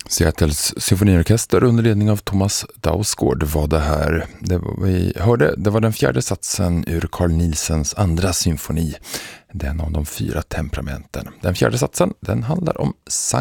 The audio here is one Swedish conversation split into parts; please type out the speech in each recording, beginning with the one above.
Seattles symfoniorkester under ledning av Thomas Dausgaard var det här. Det var den fjärde satsen ur Carl Nielsens andra symfoni, den om de 4 temperamenten. Den fjärde satsen, den handlar om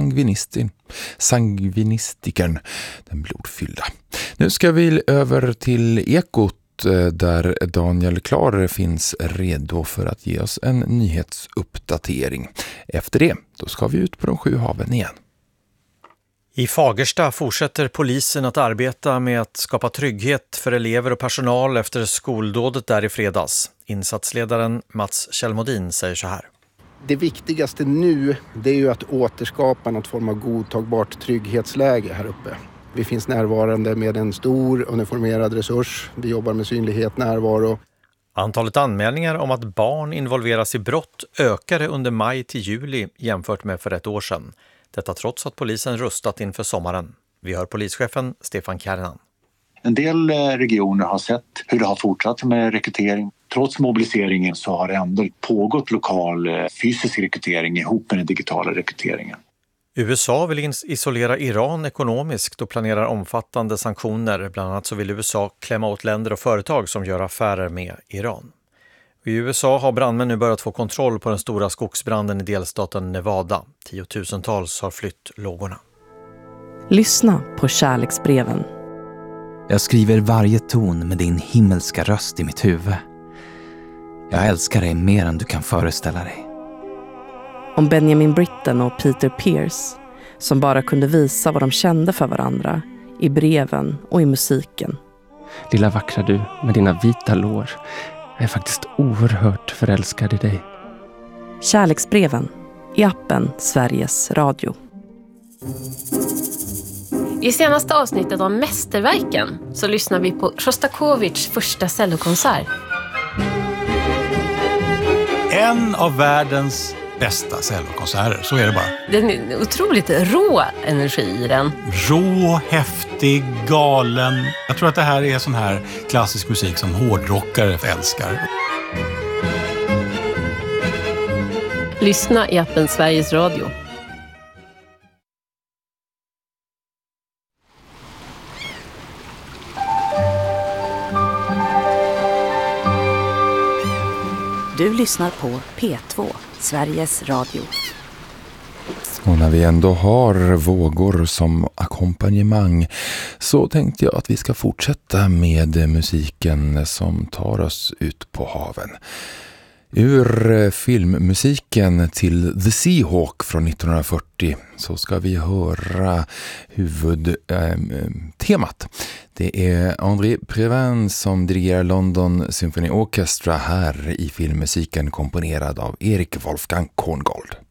sangvinistikern, den blodfyllda. Nu ska vi över till Ekot där Daniel Klar finns redo för att ge oss en nyhetsuppdatering. Efter det, då ska vi ut på de 7 haven igen. I Fagersta fortsätter polisen att arbeta med att skapa trygghet för elever och personal efter skoldådet där i fredags. Insatsledaren Mats Kjellmodin säger så här. Det viktigaste nu, det är ju att återskapa något form av godtagbart trygghetsläge här uppe. Vi finns närvarande med en stor uniformerad resurs. Vi jobbar med synlighet, närvaro. Antalet anmälningar om att barn involveras i brott ökade under maj till juli jämfört med för ett år sedan. Detta trots att polisen rustat inför sommaren. Vi hör polischefen Stefan Kärnan. En del regioner har sett hur det har fortsatt med rekrytering. Trots mobiliseringen så har det ändå pågått lokal fysisk rekrytering ihop med den digitala rekryteringen. USA vill isolera Iran ekonomiskt och planerar omfattande sanktioner. Bland annat så vill USA klämma åt länder och företag som gör affärer med Iran. I USA har brandmän nu börjat få kontroll på den stora skogsbranden i delstaten Nevada. 10-tusentals har flytt lågorna. Lyssna på kärleksbreven. Jag skriver varje ton med din himmelska röst i mitt huvud. Jag älskar dig mer än du kan föreställa dig. Om Benjamin Britten och Peter Pierce som bara kunde visa vad de kände för varandra i breven och i musiken. Lilla vackra du med dina vita lår. Jag är faktiskt oerhört förälskad i dig. Kärleksbreven i appen Sveriges Radio. I senaste avsnittet av Mästerverken så lyssnar vi på Shostakovich första cellokonsert. En av världens bästa cellokonserter, så är det bara. Det är en otroligt rå energi i den. Rå, häftig, galen. Jag tror att det här är sån här klassisk musik som hårdrockare älskar. Lyssna i appen Sveriges Radio. Du lyssnar på P2, Sveriges Radio. Och när vi ändå har vågor som ackompanjemang så tänkte jag att vi ska fortsätta med musiken som tar oss ut på haven. Ur filmmusiken till The Seahawk från 1940 så ska vi höra huvudtemat. Det är André Previn som dirigerar London Symphony Orchestra här i filmmusiken komponerad av Erik Wolfgang Korngold.